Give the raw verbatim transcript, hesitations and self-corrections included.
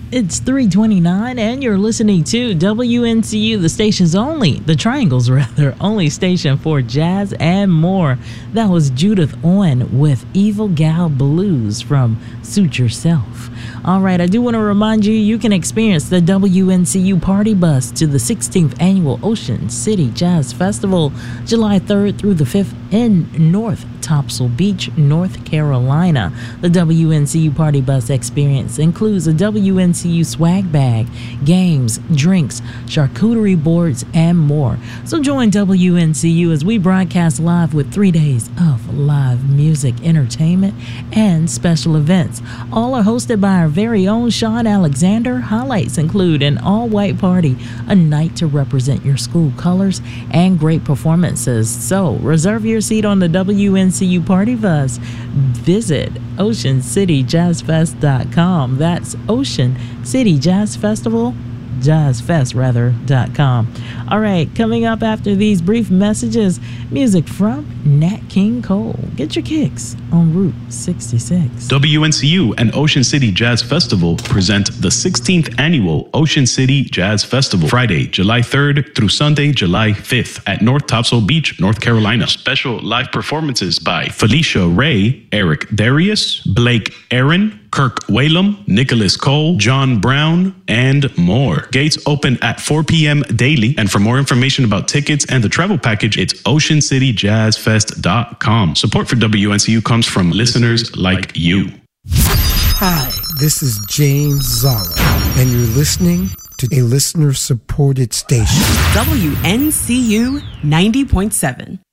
It's three twenty-nine and you're listening to W N C U, the station's only, the Triangle's rather, only station for jazz and more. That was Judith Owen with Evil Gal Blues from Suit Yourself. All right, I do want to remind you, you can experience the W N C U Party Bus to the sixteenth Annual Ocean City Jazz Festival, July third through the fifth in North Topsail Beach, North Carolina. The W N C U Party Bus experience includes a W N C U swag bag, games, drinks, charcuterie boards, and more. So join W N C U as we broadcast live with three days of live music, entertainment, and special events. All are hosted by our very own Sean Alexander. Highlights include an all-white party, a night to represent your school colors, and great performances. So reserve your seat on the W N C U Party Bus. Visit ocean city jazz fest dot com. That's Ocean City Jazz Festival, jazzfest rather, dot com. All right, coming up after these brief messages, music from Nat King Cole. Get your kicks on Route sixty-six. W N C U and Ocean City Jazz Festival present the sixteenth Annual Ocean City Jazz Festival, Friday, July third through Sunday, July fifth at North Topsail Beach, North Carolina. Special live performances by Felicia Ray, Eric Darius, Blake Aaron, Kirk Whalum, Nicholas Cole, John Brown, and more. Gates open at four p.m. daily, and for more information about tickets and the travel package, it's ocean city jazz fest dot com. Support for W N C U comes from listeners like you. Hi, this is James Zala, and you're listening to a listener-supported station. W N C U ninety point seven.